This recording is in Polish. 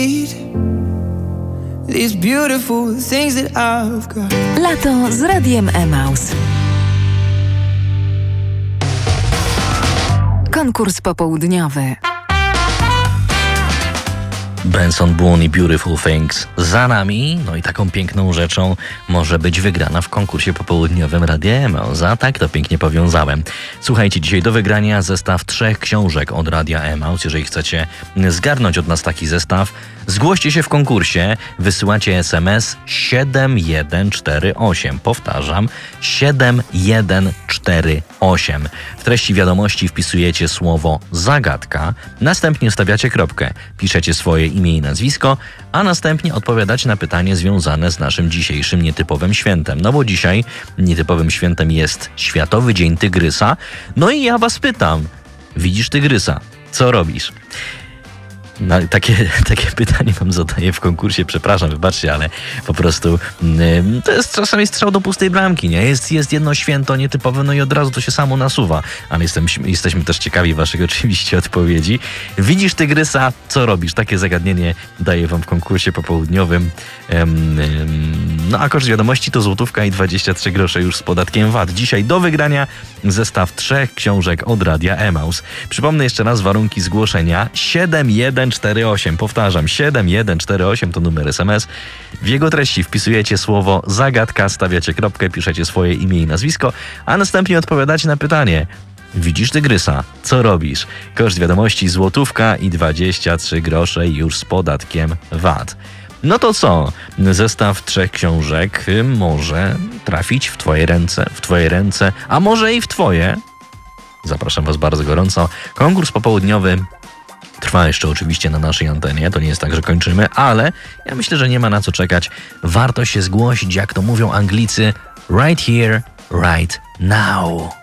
These beautiful things that I've got. Lato z Radiem Emaus. Konkurs popołudniowy. Benson Boone i Beautiful Things za nami. No i taką piękną rzeczą może być wygrana w konkursie popołudniowym Radia Emaus. A tak to pięknie powiązałem. Słuchajcie, dzisiaj do wygrania zestaw 3 książek od Radia Emaus. Jeżeli chcecie zgarnąć od nas taki zestaw, zgłoście się w konkursie. Wysyłacie SMS 7148. Powtarzam, 7148. W treści wiadomości wpisujecie słowo zagadka. Następnie stawiacie kropkę. Piszecie swoje imię i nazwisko, a następnie odpowiadacie na pytanie związane z naszym dzisiejszym nietypowym świętem. No bo dzisiaj nietypowym świętem jest Światowy Dzień Tygrysa. No i ja was pytam, widzisz tygrysa? Co robisz? No, takie pytanie wam zadaję w konkursie, przepraszam, wybaczcie, ale po prostu to jest czasami strzał do pustej bramki, nie? Jest jedno święto nietypowe, no i od razu to się samo nasuwa, ale jesteśmy też ciekawi waszych oczywiście odpowiedzi. Widzisz tygrysa, co robisz? Takie zagadnienie daję wam w konkursie popołudniowym. No a koszt wiadomości to złotówka i 23 grosze już z podatkiem VAT. Dzisiaj do wygrania zestaw 3 książek od Radia Emaus. Przypomnę jeszcze raz warunki zgłoszenia. 7148. Powtarzam, 7148 to numer SMS. W jego treści wpisujecie słowo zagadka, stawiacie kropkę, piszecie swoje imię i nazwisko, a następnie odpowiadacie na pytanie. Widzisz tygrysa? Co robisz? Koszt wiadomości złotówka i 23 grosze już z podatkiem VAT. No to co? Zestaw 3 książek może trafić w twoje ręce, a może i w twoje. Zapraszam was bardzo gorąco. Konkurs popołudniowy trwa jeszcze oczywiście na naszej antenie. To nie jest tak, że kończymy, ale ja myślę, że nie ma na co czekać. Warto się zgłosić, jak to mówią Anglicy, right here, right now.